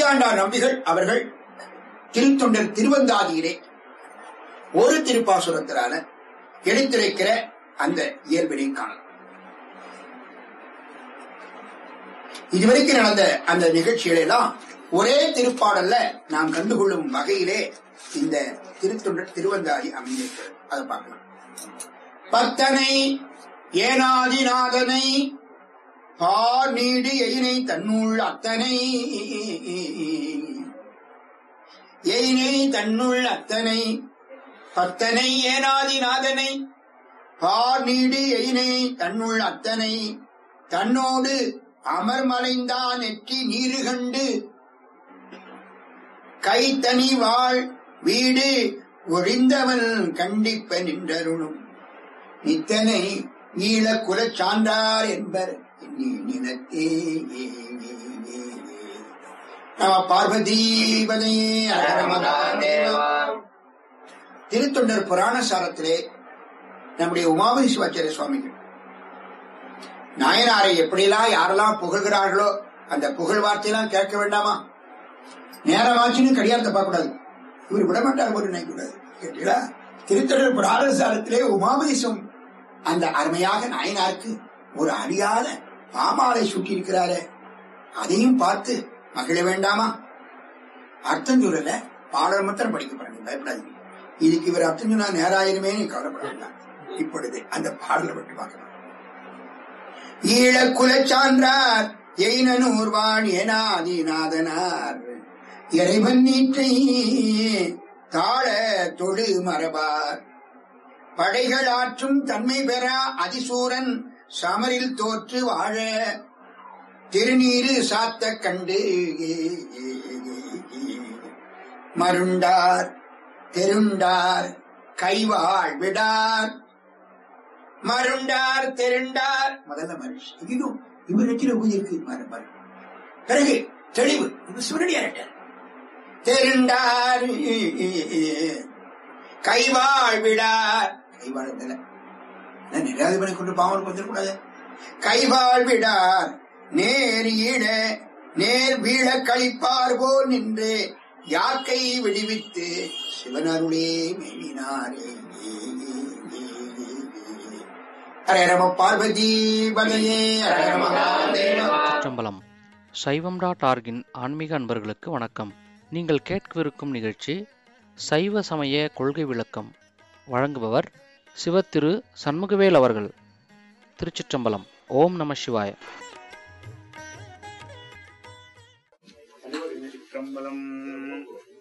பிச்சாண்டார் நம்பிகள் அவர்கள் திருத்தொண்டர் திருவந்தாதியிலே ஒரு திருப்பாசுரத்திலான எடுத்துரைக்கிற அந்த இயல்பினை காணலாம். இதுவரைக்கும் நடந்த அந்த நிகழ்ச்சிகளை எல்லாம் ஒரே திருப்பாடல்ல நாம் கண்டுகொள்ளும் வகையிலே இந்த திருத்தொண்டர் திருவந்தாதி அமைந்திருக்கிறது. அதை பார்க்கலாம். பத்தனை ஏனாதிநாதனை பார் நீடு எயினை தன்னுள் அத்தனை எயினை தன்னுள் அத்தனை பத்தனை ஏனாதிநாதனை பார் நீடு எயினை தன்னுள் அத்தனை தன்னோடு அமர்மலைந்தான் நெற்றி நீரு கண்டு கைத்தனி வாழ் வீடு ஒழிந்தவன் கண்டிப்ப நின்றருணும் நித்தனை ஈழ குலச் சான்றார் என்பர் நிலத்தே. நம பார்வதீபதையே. திருத்தொண்டர் புராண சாரத்திலே நம்முடைய உமாபதி சிவாச்சாரிய சுவாமிகள் நாயனாரை எப்படியெல்லாம் யாரெல்லாம் புகழ்கிறார்களோ அந்த புகழ் வார்த்தையெல்லாம் கேட்க வேண்டாமா? நேரமாச்சுன்னு கடியாரத்தை பார்க்க கூடாது. இவர் விட மாட்டார் ஒரு நினைக்கூடாது. கேட்டீங்களா? திருத்தொண்டர் புராண சாரத்திலே உமாபதிசம் அந்த அருமையாக நாயனாருக்கு ஒரு அடியால பாமாலை சுட்டி இருக்கிறாரே, அதையும் பார்த்து மகிழ வேண்டாமா? அர்த்தம் சொல்லல, பாடல் மாத்திரம் படிக்கப்படாது. பயப்படாதீங்க. இதுக்கு இவர் அர்த்தம் சொன்னா நேராயிருமே கவலைப்பட வேண்டாம். இப்பொழுது அந்த பாடலை பற்றி பார்க்கலாம். ஈழ குலச் சான்றார் எயினூர்வான் ஏனாதிநாதனார் இறைவன் நீற்றை தாழ தொழு மரபார் படைகள் ஆற்றும் தன்மை பெற அதிசூரன் சமரில் தோற்று வாழ திருநீரு சாத்த கண்டு மருண்டார் தெருண்டார் கைவாள் விடார். மருண்டார் தெருண்டார் முதல்ல மனுஷ் இதுவும் இவர் இருக்கு. பிறகு தெளிவு சுரடியார் தெருண்டார் கைவாள் விடார். கைவாள் நிராதிபனை கொண்டு பாவம் வந்துடக்கூடாது. கைவாள் விடார் நேர் ஈழ நேர் வீழ கழிப்பார் போல் நின்று யாக்கை விடுவித்து சிவனருளே மேலினாரே. சிற்றம்பலம். சைவம்.org-இன் ஆன்மீக அன்பர்களுக்கு வணக்கம். நீங்கள் கேட்கவிருக்கும் நிகழ்ச்சி சைவ சமய கொள்கை விளக்கம். வழங்குபவர் சிவத்திரு சண்முகவேல் அவர்கள். திருச்சிற்றம்பலம். ஓம் நம சிவாய. சிற்றம்பலம்.